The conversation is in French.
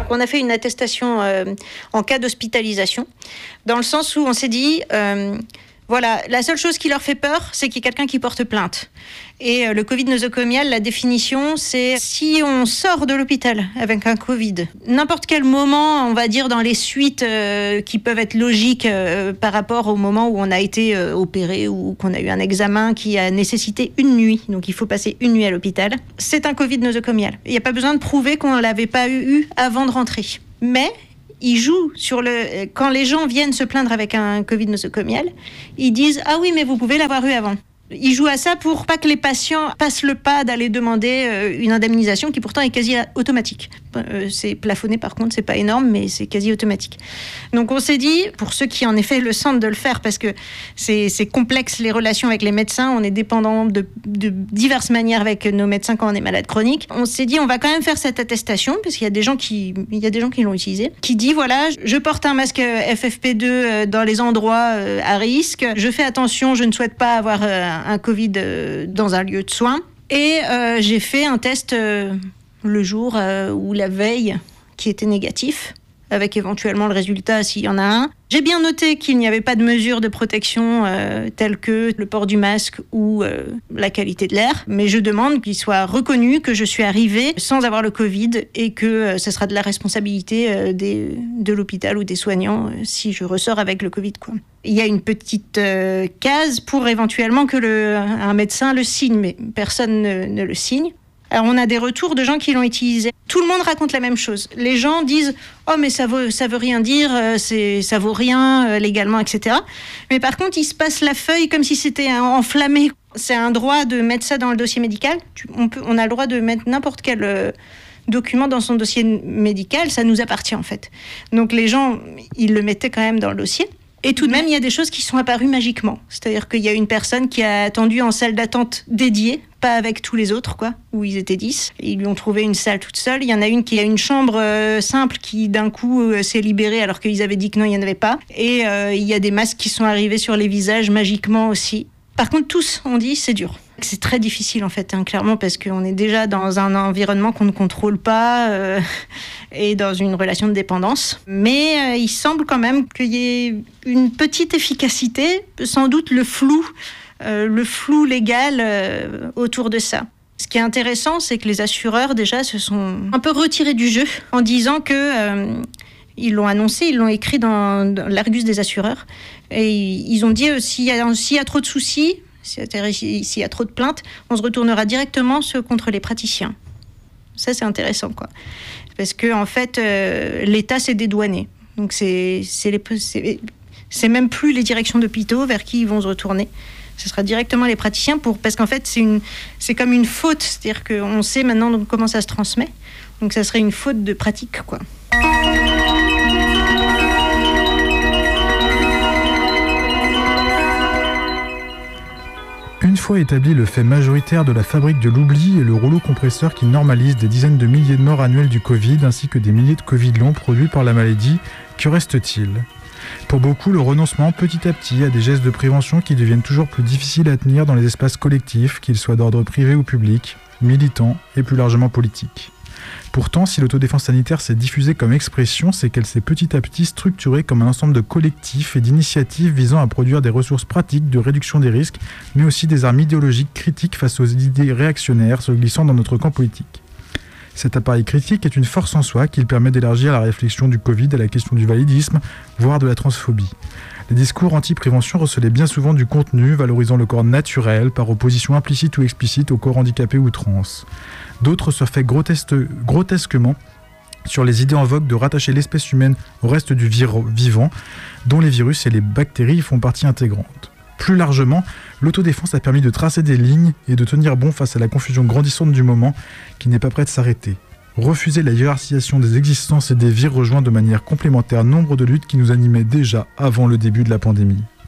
On a fait une attestation en cas d'hospitalisation, dans le sens où on s'est dit, voilà, la seule chose qui leur fait peur, c'est qu'il y ait quelqu'un qui porte plainte. Et le Covid nosocomial, la définition, c'est si on sort de l'hôpital avec un Covid, n'importe quel moment, on va dire dans les suites qui peuvent être logiques par rapport au moment où on a été opéré ou qu'on a eu un examen qui a nécessité une nuit, donc il faut passer une nuit à l'hôpital, c'est un Covid nosocomial. Il n'y a pas besoin de prouver qu'on ne l'avait pas eu avant de rentrer. Mais ils jouent sur quand les gens viennent se plaindre avec un Covid nosocomial, ils disent « Ah oui, mais vous pouvez l'avoir eu avant ». Ils jouent à ça pour pas que les patients passent le pas d'aller demander une indemnisation qui pourtant est quasi automatique. C'est plafonné par contre, c'est pas énorme, mais c'est quasi automatique. Donc on s'est dit, pour ceux qui en effet le sentent de le faire, parce que c'est complexe les relations avec les médecins, on est dépendant de diverses manières avec nos médecins quand on est malade chronique. On s'est dit, on va quand même faire cette attestation, parce qu'il y a des gens qui l'ont utilisé, qui dit voilà, je porte un masque FFP2 dans les endroits à risque, je fais attention, je ne souhaite pas avoir un Covid dans un lieu de soins. Et j'ai fait un test le jour ou la veille qui était négatif, avec éventuellement le résultat s'il y en a un. J'ai bien noté qu'il n'y avait pas de mesures de protection telles que le port du masque ou la qualité de l'air, mais je demande qu'il soit reconnu que je suis arrivée sans avoir le Covid et que ce sera de la responsabilité de l'hôpital ou des soignants si je ressors avec le Covid, quoi. Il y a une petite case pour éventuellement que un médecin le signe, mais personne ne le signe. Alors on a des retours de gens qui l'ont utilisé. Tout le monde raconte la même chose. Les gens disent « Oh mais ça veut rien dire, ça vaut rien légalement, etc. » Mais par contre, ils se passent la feuille comme si c'était enflammé. C'est un droit de mettre ça dans le dossier médical. On a le droit de mettre n'importe quel document dans son dossier médical. Ça nous appartient en fait. Donc les gens, ils le mettaient quand même dans le dossier. Et tout de même, il y a des choses qui sont apparues magiquement. C'est-à-dire qu'il y a une personne qui a attendu en salle d'attente dédiée, pas avec tous les autres, quoi, où ils étaient 10. Ils lui ont trouvé une salle toute seule. Il y en a une qui a une chambre simple qui, d'un coup, s'est libérée alors qu'ils avaient dit que non, il n'y en avait pas. Et il y a des masques qui sont arrivés sur les visages magiquement aussi. Par contre, tous ont dit c'est dur. C'est très difficile en fait, clairement, parce qu'on est déjà dans un environnement qu'on ne contrôle pas et dans une relation de dépendance. Mais il semble quand même qu'il y ait une petite efficacité, sans doute le flou légal autour de ça. Ce qui est intéressant, c'est que les assureurs déjà se sont un peu retirés du jeu en disant que... Ils l'ont annoncé, ils l'ont écrit dans l'Argus des assureurs. Et ils ont dit s'il y a trop de soucis, s'il y a trop de plaintes, on se retournera directement contre les praticiens. Ça, c'est intéressant, quoi. Parce que en fait, l'État s'est dédouané. Donc, c'est même plus les directions d'hôpitaux vers qui ils vont se retourner. Ce sera directement les praticiens parce qu'en fait, c'est comme une faute. C'est-à-dire qu'on sait maintenant donc, comment ça se transmet. Donc, ça serait une faute de pratique, quoi. Une fois établi le fait majoritaire de la fabrique de l'oubli et le rouleau compresseur qui normalise des dizaines de milliers de morts annuelles du Covid ainsi que des milliers de Covid longs produits par la maladie, que reste-t-il ? Pour beaucoup, le renoncement petit à petit à des gestes de prévention qui deviennent toujours plus difficiles à tenir dans les espaces collectifs, qu'ils soient d'ordre privé ou public, militants et plus largement politiques. Pourtant, si l'autodéfense sanitaire s'est diffusée comme expression, c'est qu'elle s'est petit à petit structurée comme un ensemble de collectifs et d'initiatives visant à produire des ressources pratiques de réduction des risques, mais aussi des armes idéologiques critiques face aux idées réactionnaires se glissant dans notre camp politique. Cet appareil critique est une force en soi qui permet d'élargir la réflexion du Covid à la question du validisme, voire de la transphobie. Les discours anti-prévention recelaient bien souvent du contenu valorisant le corps naturel par opposition implicite ou explicite au corps handicapé ou trans. D'autres surfaient grotesquement sur les idées en vogue de rattacher l'espèce humaine au reste du vivant, dont les virus et les bactéries font partie intégrante. Plus largement, l'autodéfense a permis de tracer des lignes et de tenir bon face à la confusion grandissante du moment qui n'est pas près de s'arrêter. Refuser la hiérarchisation des existences et des vies rejoint de manière complémentaire nombre de luttes qui nous animaient déjà avant le début de la pandémie.